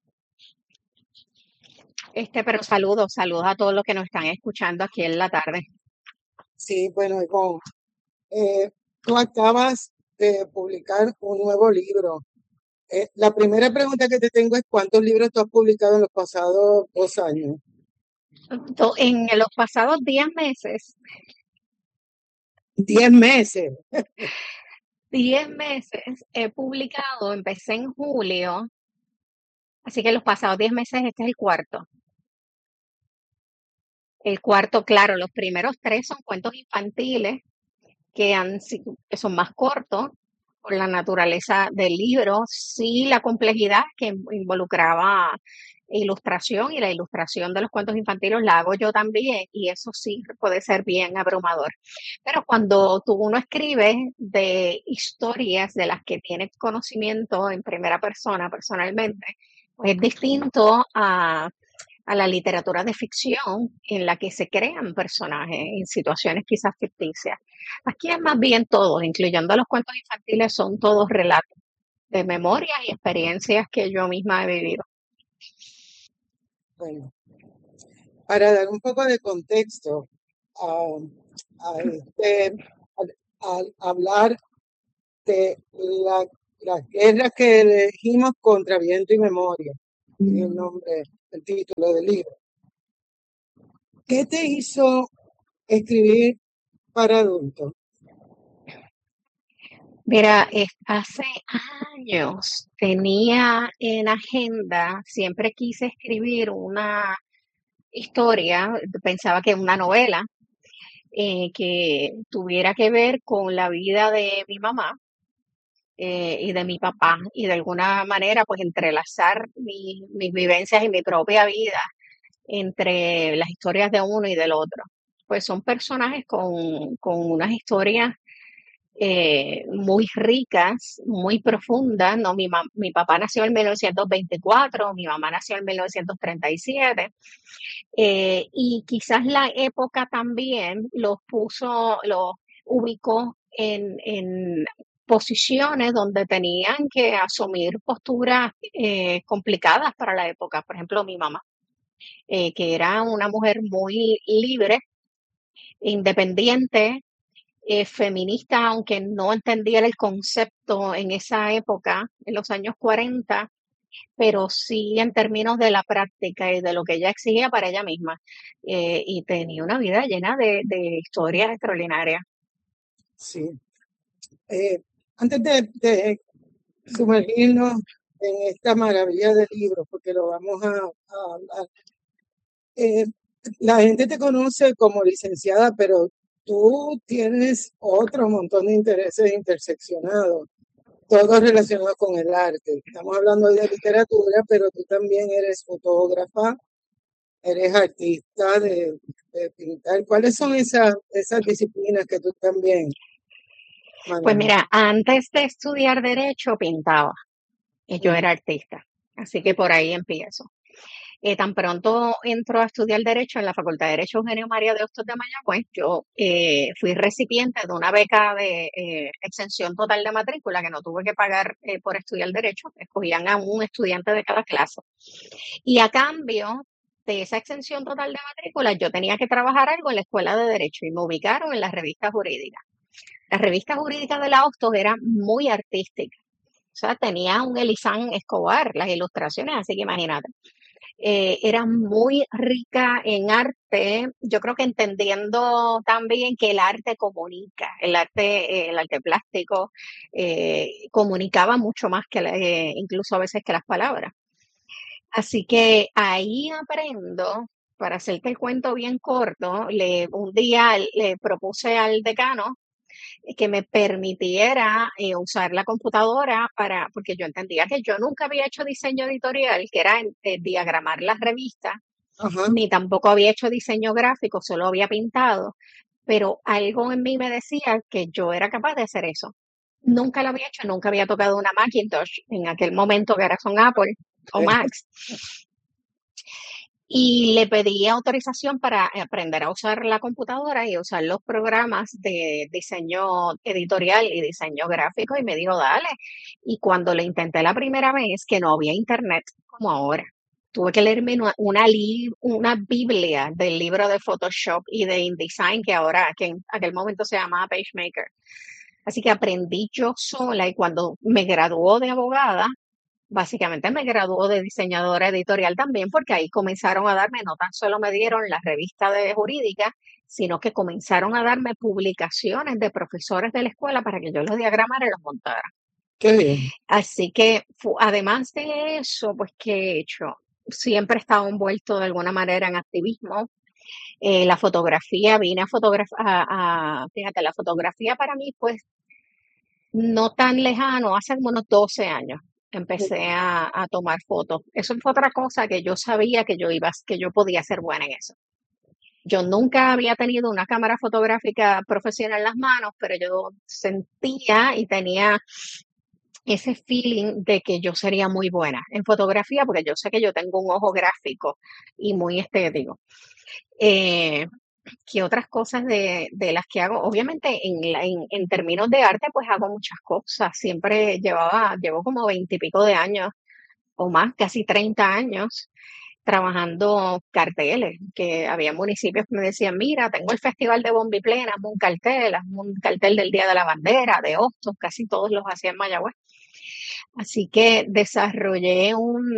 Pero saludos a todos los que nos están escuchando aquí en la tarde. Sí, bueno, Ivonne, tú acabas de publicar un nuevo libro. La primera pregunta que te tengo es ¿cuántos libros tú has publicado en los pasados 2 años? En los pasados 10 meses. 10 meses. 10 meses he publicado, empecé en julio, así que en los pasados 10 meses este es el cuarto. El cuarto, claro, los primeros 3 son cuentos infantiles que son más cortos por la naturaleza del libro, sí la complejidad que involucraba ilustración, y la ilustración de los cuentos infantiles la hago yo también, y eso sí puede ser bien abrumador. Pero cuando uno escribe de historias de las que tiene conocimiento en primera persona personalmente, pues es distinto a a la literatura de ficción en la que se crean personajes en situaciones quizás ficticias. Aquí es más bien todo, incluyendo los cuentos infantiles, son todos relatos de memorias y experiencias que yo misma he vivido. Bueno, para dar un poco de contexto al hablar de las guerras que elegimos contra viento y memoria, el nombre, el título del libro. ¿Qué te hizo escribir para adultos? Mira, hace años tenía en agenda, siempre quise escribir una historia, pensaba que una novela que tuviera que ver con la vida de mi mamá y de mi papá y de alguna manera pues entrelazar mis vivencias y mi propia vida entre las historias de uno y del otro. Pues son personajes con unas historias muy ricas, muy profundas, ¿no? Mi papá nació en 1924, mi mamá nació en 1937, y quizás la época también los ubicó en posiciones donde tenían que asumir posturas complicadas para la época. Por ejemplo, mi mamá, que era una mujer muy libre, independiente, feminista, aunque no entendiera el concepto en esa época, en los años 40, pero sí en términos de la práctica y de lo que ella exigía para ella misma. Y tenía una vida llena de historias extraordinarias. Sí. Antes de sumergirnos en esta maravilla de libros, porque lo vamos a hablar, la gente te conoce como licenciada, pero tú tienes otro montón de intereses interseccionados, todos relacionados con el arte. Estamos hablando de literatura, pero tú también eres fotógrafa, eres artista de pintar. ¿Cuáles son esas disciplinas que tú también manejas? Pues mira, antes de estudiar Derecho pintaba, y yo era artista, así que por ahí empiezo. Tan pronto entró a estudiar Derecho en la Facultad de Derecho Eugenio María de Hostos de Mayagüez, yo fui recipiente de una beca de exención total de matrícula que no tuve que pagar por estudiar Derecho, escogían a un estudiante de cada clase. Y a cambio de esa exención total de matrícula, yo tenía que trabajar algo en la Escuela de Derecho y me ubicaron en la revista jurídica. La revista jurídica de la Hostos era muy artística, o sea, tenía un Elizán Escobar, las ilustraciones, así que imagínate. Era muy rica en arte, yo creo que entendiendo también que el arte comunica, el arte plástico comunicaba mucho más que incluso a veces que las palabras. Así que ahí aprendo, para hacerte el cuento bien corto, un día le propuse al decano que me permitiera usar la computadora porque yo entendía que yo nunca había hecho diseño editorial, que era diagramar las revistas, ni tampoco había hecho diseño gráfico, solo había pintado, pero algo en mí me decía que yo era capaz de hacer eso. Nunca lo había hecho, nunca había tocado una Macintosh en aquel momento que era con Apple o Macs. Y le pedí autorización para aprender a usar la computadora y usar los programas de diseño editorial y diseño gráfico y me dijo, dale. Y cuando lo intenté la primera vez, que no había internet como ahora, tuve que leerme una biblia del libro de Photoshop y de InDesign que en aquel momento se llamaba PageMaker. Así que aprendí yo sola y cuando me graduó de abogada, básicamente me graduó de diseñadora editorial también, porque ahí comenzaron a darme, no tan solo me dieron la revista de jurídica, sino que comenzaron a darme publicaciones de profesores de la escuela para que yo los diagramara y los montara. Qué bien. Así que además de eso, pues ¿qué he hecho? Siempre he estado envuelto de alguna manera en activismo. La fotografía, vine a fotografiar, fíjate, la fotografía para mí pues no tan lejano, hace como unos 12 años empecé a tomar fotos. Eso fue otra cosa que yo sabía que yo podía ser buena en eso. Yo nunca había tenido una cámara fotográfica profesional en las manos, pero yo sentía y tenía ese feeling de que yo sería muy buena en fotografía, porque yo sé que yo tengo un ojo gráfico y muy estético. Eh, ¿Qué otras cosas de las que hago? Obviamente en términos de arte, pues hago muchas cosas. Siempre llevo como 20 y pico de años o más, casi 30 años, trabajando carteles, que había municipios que me decían, mira, tengo el Festival de Bombi Plena, hazme un cartel del Día de la Bandera, de Hostos, casi todos los hacía en Mayagüez. Así que desarrollé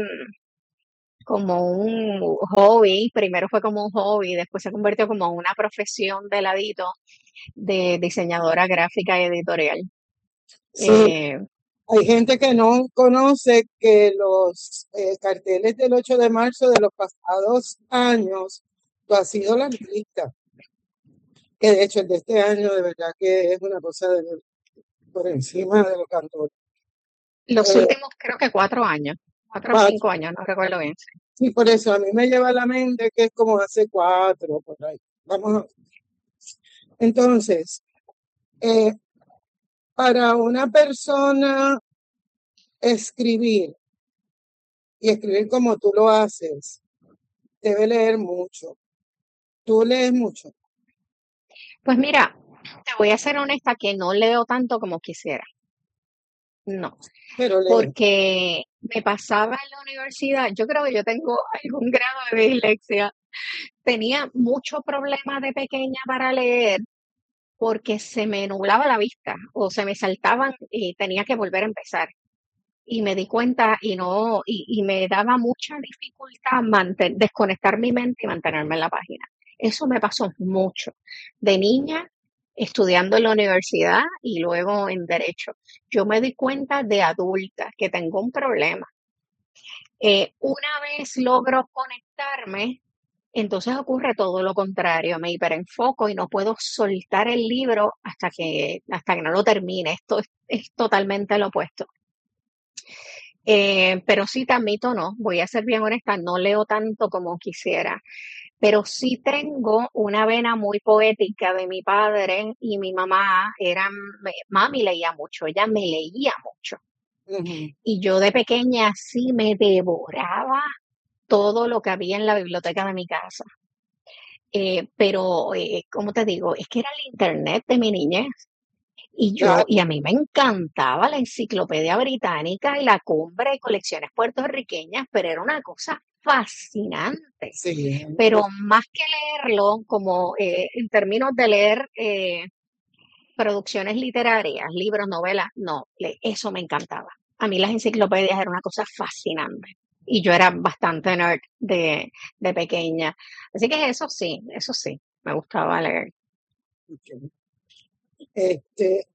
como un hobby, primero fue como un hobby, después se convirtió como una profesión de ladito de diseñadora gráfica y editorial. Sí, hay gente que no conoce que los carteles del 8 de marzo de los pasados años, tú has sido la artista. Que de hecho el de este año de verdad que es una cosa por encima de los cantores. Los últimos creo que 4 años, 4 o 5 años, no recuerdo bien. Sí, por eso a mí me lleva a la mente que es como hace 4, por ahí. Vamos a... Entonces, para una persona escribir y escribir como tú lo haces, debe leer mucho. ¿Tú lees mucho? Pues mira, te voy a ser honesta que no leo tanto como quisiera. No, Pero leo. porque me pasaba en la universidad, yo creo que yo tengo algún grado de dislexia. Tenía mucho problema de pequeña para leer porque se me nublaba la vista o se me saltaban y tenía que volver a empezar. Y me di cuenta y me daba mucha dificultad desconectar mi mente y mantenerme en la página. Eso me pasó mucho. De niña, estudiando en la universidad y luego en derecho. Yo me di cuenta de adulta que tengo un problema. Una vez logro conectarme, entonces ocurre todo lo contrario, me hiperenfoco y no puedo soltar el libro hasta que no lo termine. Esto es totalmente lo opuesto. Pero sí, te admito, no, voy a ser bien honesta, no leo tanto como quisiera, pero sí tengo una vena muy poética de mi padre y mi mamá, mami leía mucho, ella me leía mucho. Y yo de pequeña sí me devoraba todo lo que había en la biblioteca de mi casa. Pero, ¿cómo te digo? Es que era el internet de mi niñez. Y a mí me encantaba la enciclopedia británica y la cumbre de colecciones puertorriqueñas, pero era una cosa fascinante. Sí. Pero más que leerlo, como en términos de leer producciones literarias, libros, novelas, no, eso me encantaba. A mí las enciclopedias eran una cosa fascinante. Y yo era bastante nerd de pequeña. Así que eso sí, me gustaba leer. ¿Qué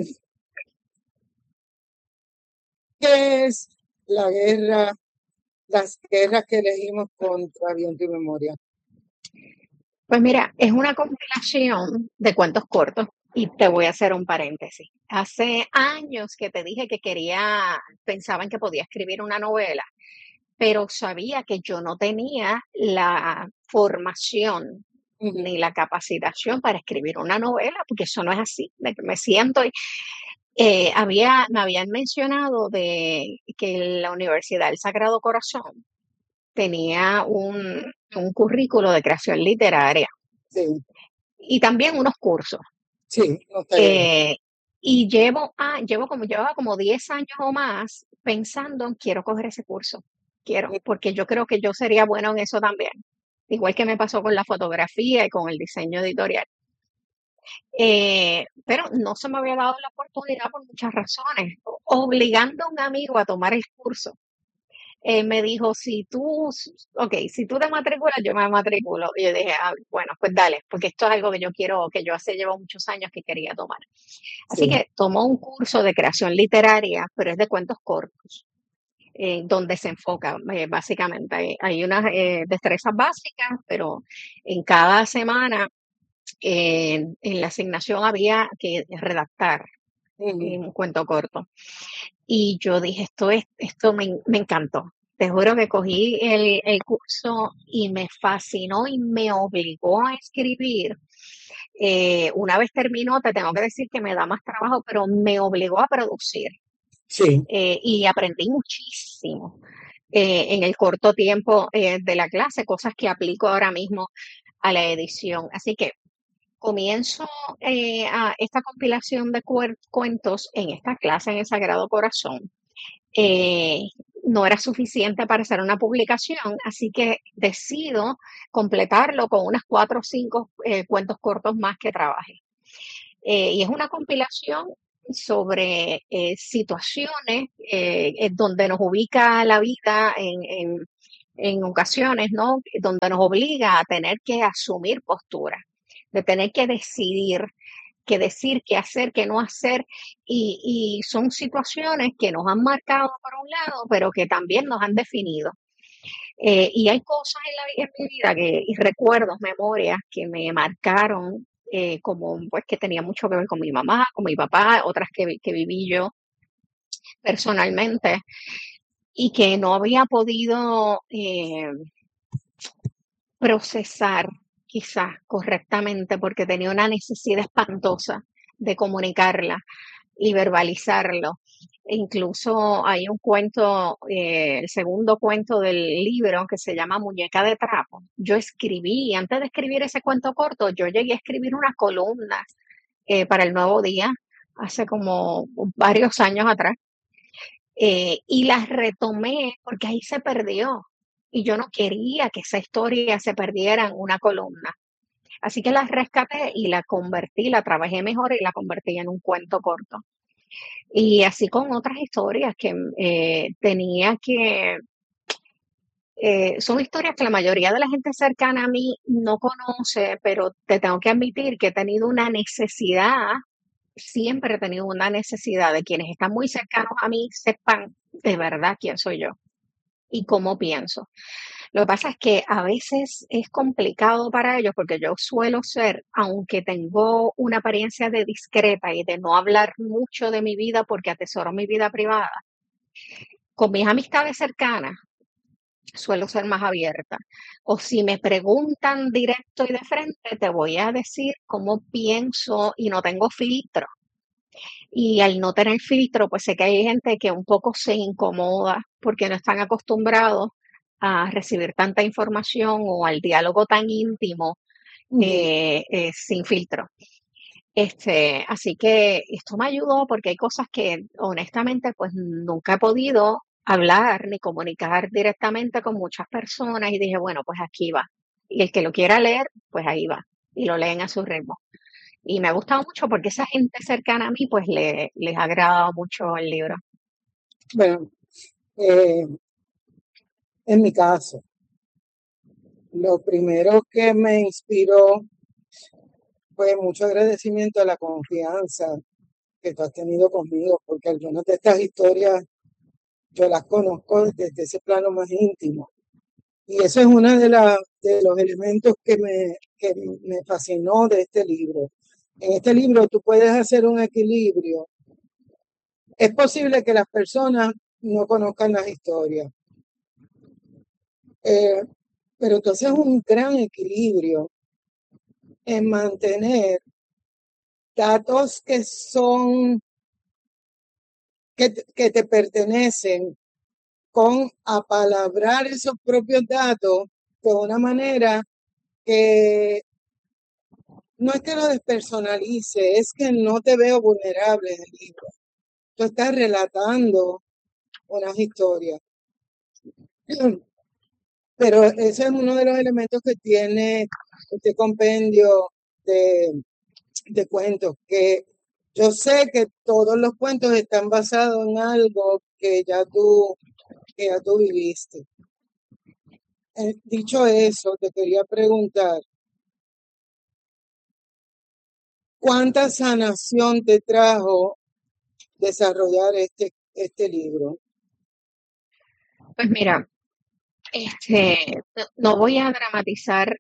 es la guerra, las guerras que elegimos contra viento y memoria? Pues mira, es una compilación de cuentos cortos y te voy a hacer un paréntesis. Hace años que te dije que pensaba en que podía escribir una novela, pero sabía que yo no tenía la formación ni la capacitación para escribir una novela, porque eso no es así, de que me siento me habían mencionado de que la Universidad del Sagrado Corazón tenía un currículo de creación literaria. Sí. Y también unos cursos. Sí, y llevaba como 10 años o más pensando en quiero coger ese curso. Porque yo creo que yo sería bueno en eso también. Igual que me pasó con la fotografía y con el diseño editorial. Pero no se me había dado la oportunidad por muchas razones. Obligando a un amigo a tomar el curso. Me dijo, si tú te matriculas, yo me matriculo. Y yo dije, bueno, pues dale, porque esto es algo que yo quiero, que yo llevo muchos años que quería tomar. Así que tomó un curso de creación literaria, pero es de cuentos cortos, donde se enfoca básicamente. Hay unas destrezas básicas, pero en cada semana en la asignación había que redactar un cuento corto. Y yo dije, esto me encantó. Te juro que cogí el curso y me fascinó y me obligó a escribir. Una vez terminó, te tengo que decir que me da más trabajo, pero me obligó a producir. Sí. Y aprendí muchísimo en el corto tiempo de la clase, cosas que aplico ahora mismo a la edición. Así que comienzo a esta compilación de cuentos en esta clase en el Sagrado Corazón. No era suficiente para hacer una publicación, así que decido completarlo con unas 4 o 5 cuentos cortos más que trabajé. Y es una compilación sobre situaciones donde nos ubica la vida en ocasiones, ¿no? Donde nos obliga a tener que asumir postura, de tener que decidir qué decir, qué hacer, qué no hacer, y son situaciones que nos han marcado por un lado, pero que también nos han definido. Y hay cosas en mi vida y recuerdos, memorias que me marcaron, como pues que tenía mucho que ver con mi mamá, con mi papá, otras que viví yo personalmente y que no había podido procesar quizás correctamente porque tenía una necesidad espantosa de comunicarla y verbalizarlo. Incluso hay un cuento, el segundo cuento del libro que se llama Muñeca de Trapo. Yo escribí, antes de escribir ese cuento corto, yo llegué a escribir una columna para el Nuevo Día hace como varios años atrás. Y las retomé porque ahí se perdió y yo no quería que esa historia se perdiera en una columna. Así que la rescaté y la convertí, la trabajé mejor y la convertí en un cuento corto. Y así con otras historias que tenía que... son historias que la mayoría de la gente cercana a mí no conoce, pero te tengo que admitir que he tenido una necesidad, siempre he tenido una necesidad de quienes están muy cercanos a mí sepan de verdad quién soy yo y cómo pienso. Lo que pasa es que a veces es complicado para ellos porque yo suelo ser, aunque tengo una apariencia de discreta y de no hablar mucho de mi vida porque atesoro mi vida privada, con mis amistades cercanas suelo ser más abierta. O si me preguntan directo y de frente, te voy a decir cómo pienso y no tengo filtro. Y al no tener filtro, pues sé que hay gente que un poco se incomoda porque no están acostumbrados a recibir tanta información o al diálogo tan íntimo sin filtro. Así que esto me ayudó porque hay cosas que honestamente pues nunca he podido hablar ni comunicar directamente con muchas personas y dije, bueno, pues aquí va. Y el que lo quiera leer, pues ahí va. Y lo leen a su ritmo. Y me ha gustado mucho porque esa gente cercana a mí pues les ha agradado mucho el libro. Bueno, en mi caso, lo primero que me inspiró fue mucho agradecimiento a la confianza que tú has tenido conmigo, porque algunas de estas historias yo las conozco desde ese plano más íntimo. Y eso es uno de los elementos que me fascinó de este libro. En este libro tú puedes hacer un equilibrio. Es posible que las personas no conozcan las historias, pero entonces es un gran equilibrio en mantener datos que son, que te pertenecen, con apalabrar esos propios datos de una manera que no es que lo despersonalice, es que no te veo vulnerable en el libro. Tú estás relatando unas historias. Pero ese es uno de los elementos que tiene este compendio de cuentos, que yo sé que todos los cuentos están basados en algo que ya tú viviste. Dicho eso, te quería preguntar, ¿cuánta sanación te trajo desarrollar este libro? Pues mira, no voy a dramatizar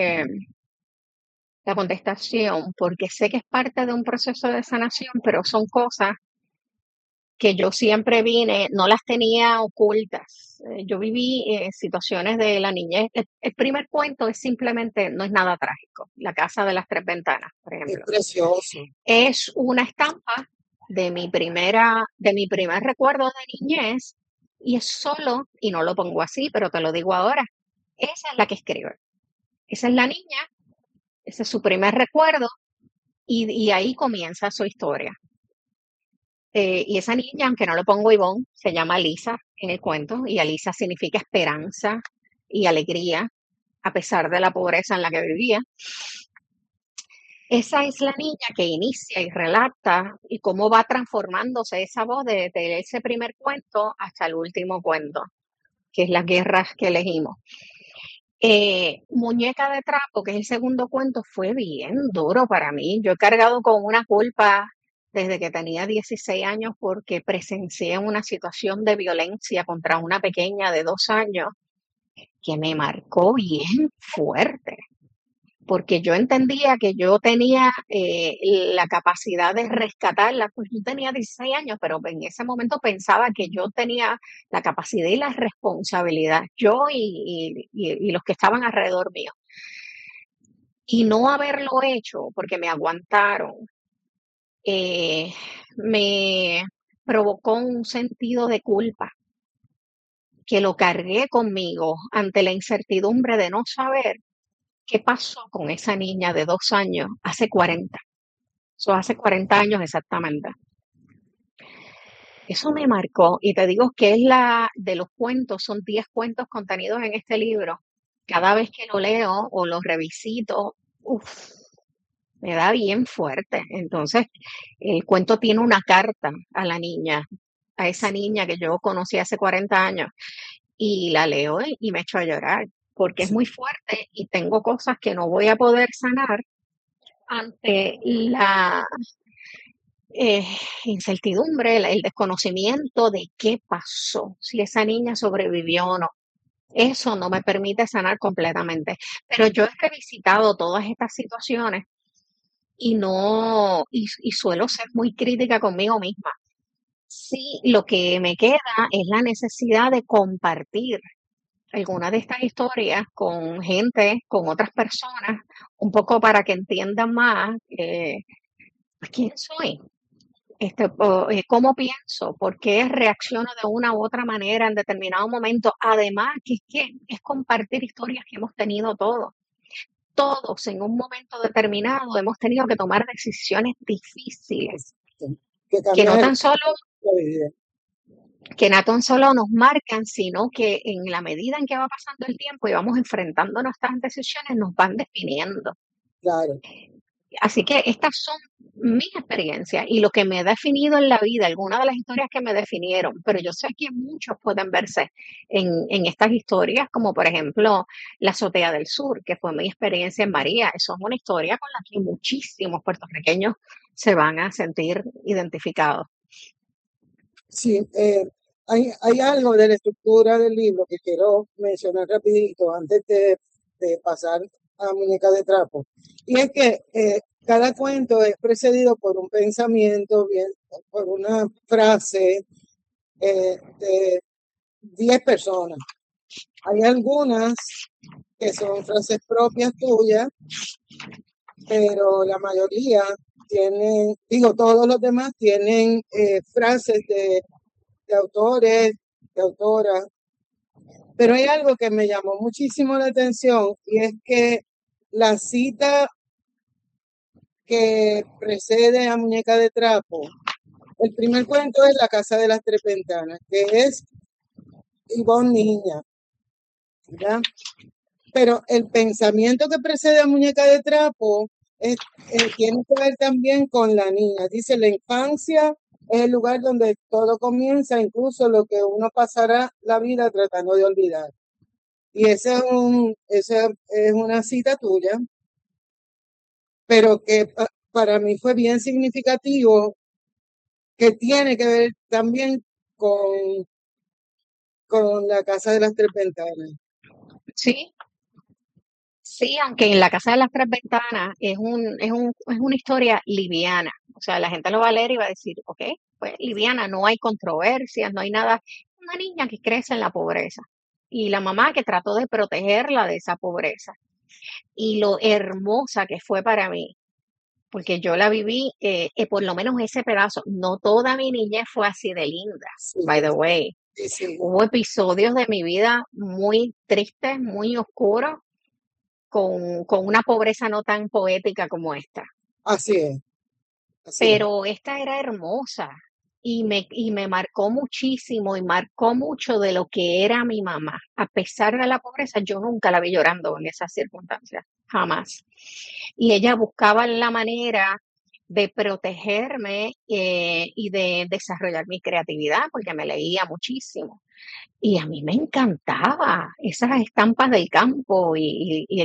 la contestación porque sé que es parte de un proceso de sanación, pero son cosas que yo siempre no las tenía ocultas. Yo viví situaciones de la niñez. El primer cuento es simplemente, no es nada trágico. La casa de las tres ventanas, por ejemplo. Es precioso. Es una estampa de mi primer recuerdo de niñez, y es solo, y no lo pongo así, pero te lo digo ahora, esa es la que escribe. Esa es la niña, ese es su primer recuerdo, y ahí comienza su historia. Y esa niña, aunque no lo pongo Ivonne, se llama Lisa en el cuento, y Alisa significa esperanza y alegría, a pesar de la pobreza en la que vivía. Esa es la niña que inicia y relata y cómo va transformándose esa voz desde ese primer cuento hasta el último cuento, que es Las guerras que elegimos. Muñeca de trapo, que es el segundo cuento, fue bien duro para mí. Yo he cargado con una culpa desde que tenía 16 años porque presencié una situación de violencia contra una pequeña de 2 años que me marcó bien fuerte, porque yo entendía que yo tenía la capacidad de rescatarla. Pues yo tenía 16 años, pero en ese momento pensaba que yo tenía la capacidad y la responsabilidad, yo y los que estaban alrededor mío. Y no haberlo hecho porque me aguantaron, me provocó un sentido de culpa que lo cargué conmigo ante la incertidumbre de no saber qué pasó con esa niña de 2 años hace 40. Eso hace 40 años exactamente. Eso me marcó, y te digo que es de los cuentos, son 10 cuentos contenidos en este libro. Cada vez que lo leo o lo revisito, me da bien fuerte. Entonces, el cuento tiene una carta a la niña, a esa niña que yo conocí hace 40 años, y la leo y me echo a llorar, porque es muy fuerte y tengo cosas que no voy a poder sanar ante la incertidumbre, el desconocimiento de qué pasó, si esa niña sobrevivió o no. Eso no me permite sanar completamente. Pero yo he revisitado todas estas situaciones y suelo ser muy crítica conmigo misma. Sí, lo que me queda es la necesidad de compartir algunas de estas historias con gente, con otras personas, un poco para que entiendan más quién soy, cómo pienso, por qué reacciono de una u otra manera en determinado momento. Además, que es compartir historias que hemos tenido todos. Todos en un momento determinado hemos tenido que tomar decisiones difíciles que no tan solo nos marcan, sino que en la medida en que va pasando el tiempo y vamos enfrentando nuestras decisiones, nos van definiendo. Claro. Así que estas son mis experiencias y lo que me ha definido en la vida, algunas de las historias que me definieron, pero yo sé que muchos pueden verse en estas historias, como por ejemplo La azotea del sur, que fue mi experiencia en María. Eso es una historia con la que muchísimos puertorriqueños se van a sentir identificados. Sí, hay algo de la estructura del libro que quiero mencionar rapidito antes de pasar a Muñeca de Trapo. Y es que cada cuento es precedido por un pensamiento, por una frase de 10 personas. Hay algunas que son frases propias tuyas, pero la mayoría todos los demás tienen frases de autores, de autoras. Pero hay algo que me llamó muchísimo la atención, y es que la cita que precede a Muñeca de Trapo, el primer cuento es La casa de las tres ventanas, que es Ivonne niña, ¿verdad? Pero el pensamiento que precede a Muñeca de Trapo tiene que ver también con la niña. Dice: la infancia es el lugar donde todo comienza, incluso lo que uno pasará la vida tratando de olvidar. Y esa es una cita tuya, pero que para mí fue bien significativo, que tiene que ver también con La casa de las tres ventanas. Sí. Sí, aunque en La casa de las tres ventanas es una historia liviana. O sea, la gente lo va a leer y va a decir, ok, pues liviana, no hay controversias, no hay nada. Una niña que crece en la pobreza y la mamá que trató de protegerla de esa pobreza. Y lo hermosa que fue para mí, porque yo la viví, por lo menos ese pedazo. No toda mi niñez fue así de linda, by the way. Hubo episodios de mi vida muy tristes, muy oscuros, con una pobreza no tan poética como esta. Así es. Pero esta era hermosa y me marcó muchísimo y marcó mucho de lo que era mi mamá. A pesar de la pobreza, yo nunca la vi llorando en esas circunstancias, jamás. Y ella buscaba la manera de protegerme y de desarrollar mi creatividad, porque me leía muchísimo. Y a mí me encantaba esas estampas del campo y